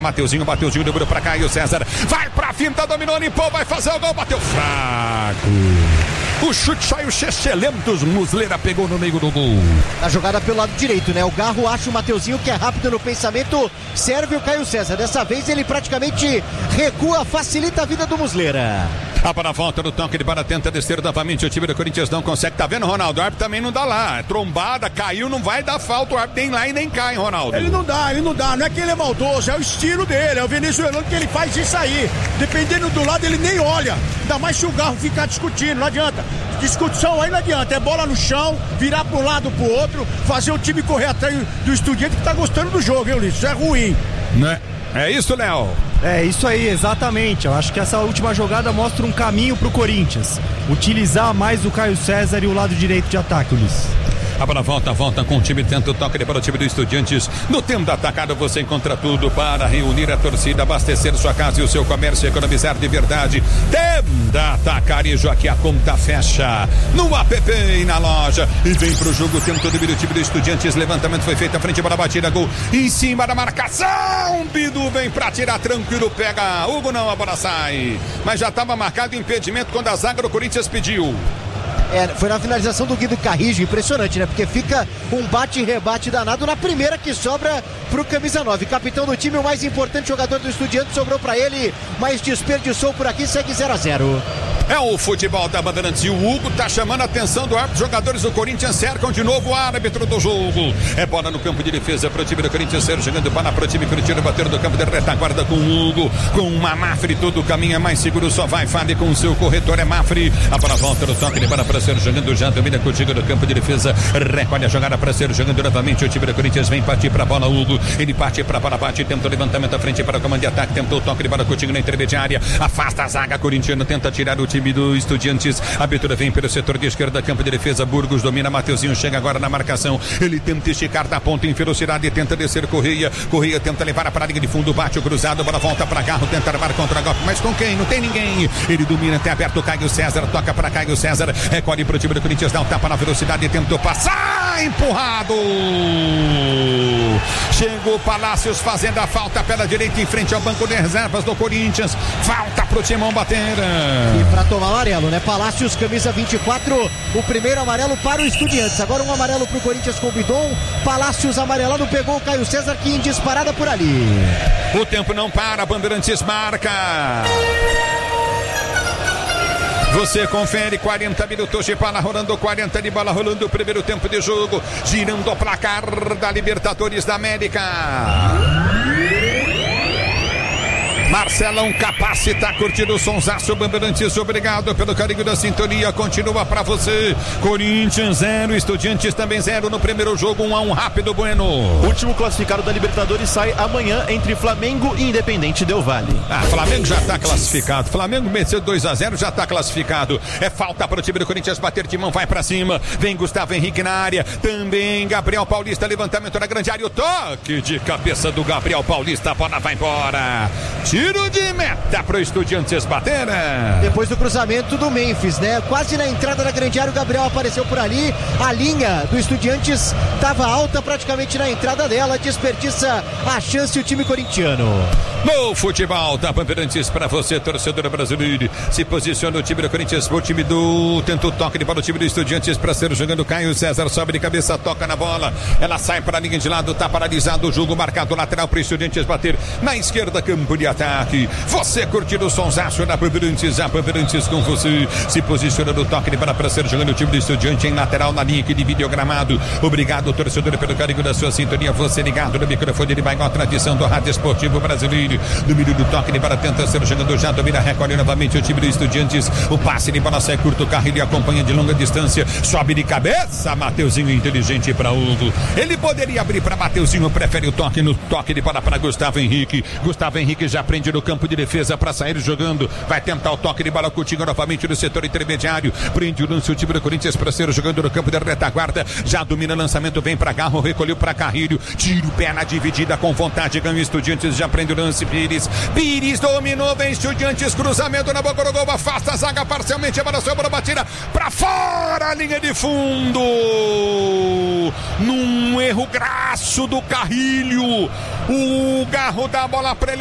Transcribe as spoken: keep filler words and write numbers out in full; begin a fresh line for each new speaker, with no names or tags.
Mateuzinho, Mateuzinho, número pra Caio César, vai pra finta, dominou, limpou, vai fazer o gol, bateu fraco. O chute saiu excelente, Muslera pegou no meio do gol.
A jogada pelo lado direito, né? O Garro acha o Mateuzinho que é rápido no pensamento, serve o Caio César. Dessa vez ele praticamente recua, facilita a vida do Muslera.
A para a volta do toque de bola, tenta descer novamente, o time do Corinthians não consegue, tá vendo, Ronaldo? O árbitro também não dá lá, é trombada, caiu, não vai dar falta, o árbitro nem lá e nem cai, hein, Ronaldo?
Ele não dá, ele não dá, não é que ele é maldoso, é o estilo dele, é o venezuelano que ele faz isso aí, dependendo do lado ele nem olha, ainda mais se o Garro ficar discutindo, não adianta, discussão aí não adianta, é bola no chão, virar para um lado pro outro, fazer o time correr atrás do Estudiante que tá gostando do jogo, hein, Ulisses? Isso é ruim.
Né? É isso, Léo?
É isso aí, exatamente. Eu acho que essa última jogada mostra um caminho pro Corinthians. Utilizar mais o Caio César e o lado direito de ataque, Ulisses.
A bola volta, volta com o time, tenta o toque para o time do Estudiantes. No tempo da atacada você encontra tudo para reunir a torcida, abastecer sua casa e o seu comércio, economizar de verdade. Tenda Atacarejo, aqui a conta fecha no app e na loja. E vem pro jogo, tenta o time do Estudiantes. Levantamento foi feito à frente para a batida, gol em cima da marcação. Bidu vem para tirar tranquilo, pega. Hugo não, a bola sai. Mas já estava marcado impedimento quando a zaga do Corinthians pediu.
É, foi na finalização do Guido Carrijo, impressionante, né? Porque fica um bate e rebate danado na primeira que sobra pro camisa nove. Capitão do time, o mais importante jogador do Estudiantes, sobrou pra ele, mas desperdiçou por aqui, segue zero a zero.
É o futebol da Bandeirantes e o Hugo tá chamando a atenção do árbitro. Jogadores do Corinthians cercam de novo o árbitro do jogo. É bola no campo de defesa pro time do Corinthians, Sérgio jogando para pro time Curitiba, bater do campo de retaguarda com o Hugo, com uma Mafre, todo o caminho é mais seguro, só vai, fale com o seu corretor, é Mafre. A bola volta no toque de bola para ser jogando, já domina contigo no campo de defesa, recolhe a jogada para ser jogando novamente, o time do Corinthians vem partir pra bola, Hugo, ele parte pra bola, bate, tenta o levantamento à frente para o comando de ataque, tentou o toque de bola contigo na intermediária, afasta a zaga corintiana, tenta tirar o time do Estudiantes, a abertura vem pelo setor de esquerda, campo de defesa, Burgos domina, Mateuzinho chega agora na marcação, ele tenta esticar da ponta em velocidade, tenta descer Correia, Correia tenta levar a linha de fundo, bate o cruzado, bola volta pra Garro, tenta armar contra golpe, mas com quem? Não tem ninguém, ele domina até aberto, Caio César, toca para Caio César, recolhe pro time do Corinthians, dá um tapa na velocidade, tentou passar, empurrado, chegou Palácios fazendo a falta pela direita em frente ao banco de reservas do Corinthians, falta pro Timão bater.
E pra tomar amarelo, né? Palácios, camisa vinte e quatro, o primeiro amarelo para o Estudiantes, agora um amarelo pro Corinthians com o Bidon, Palácios amarelado, pegou o Caio César que em disparada por ali.
O tempo não para, Bandeirantes marca. Você confere, quarenta minutos de bola rolando, quarenta de bola rolando, o primeiro tempo de jogo, girando o placar da Libertadores da América. Marcelão Capacita, curtindo o sonsaço, Bandeirantes, obrigado pelo carinho da sintonia, continua pra você, Corinthians zero, Estudiantes também zero no primeiro jogo, um a um rápido, Bueno.
O último classificado da Libertadores sai amanhã entre Flamengo e Independente Del Valle.
Ah, Flamengo já tá classificado, Flamengo venceu dois a zero, já tá classificado, é falta pro time do Corinthians bater, Timão vai pra cima, vem Gustavo Henrique na área, também Gabriel Paulista, levantamento na grande área, o toque de cabeça do Gabriel Paulista, a bola vai embora. Tiro de meta pro Estudiantes bater.
Depois do cruzamento do Memphis, né? Quase na entrada da grande área, o Gabriel apareceu por ali. A linha do Estudiantes estava alta praticamente na entrada dela. Desperdiça a chance o time corintiano.
No futebol da Bandeirantes para você, torcedor brasileiro. Se posiciona o time do Corinthians, o time do... Tenta o toque de bola, o time do Estudiantes para ser jogando. Caio César sobe de cabeça, toca na bola. Ela sai para a linha de lado, tá paralisado o jogo. Marcado lateral para o Estudiantes bater. Na esquerda, campo de ataque. Você curtindo o sonsaço da Bandeirantes, a Bandeirantes com você. Se posiciona no toque de bola para ser jogando o time do Estudiante em lateral na linha que divide o gramado. Obrigado, torcedor, pelo carinho da sua sintonia. Você ligado no microfone de maior tradição do Rádio Esportivo Brasileiro. Domínio do toque de bola, tenta ser jogando já, domina, recolhe novamente o time do Estudiantes. O passe de bola sai curto, o carro ele acompanha de longa distância. Sobe de cabeça, Mateuzinho inteligente para Hugo. Ele poderia abrir para Mateuzinho, prefere o toque no toque de bola para Gustavo Henrique. Gustavo Henrique já já prende no campo de defesa para sair jogando. Vai tentar o toque de bola, Coutinho novamente no setor intermediário. Prende o lance o time do Corinthians para ser jogando no campo de retaguarda. Já domina o lançamento, vem para Garro, recolheu para Carrilho. Tira o pé na dividida com vontade. Ganha o Estudiantes, já prende o lance. Pires. Pires dominou, vem Estudiantes. Cruzamento na boca do gol. Afasta a zaga parcialmente. A bola sobra, batida para fora, a linha de fundo. Num erro graço do Carrilho. O Garro dá a bola para ele.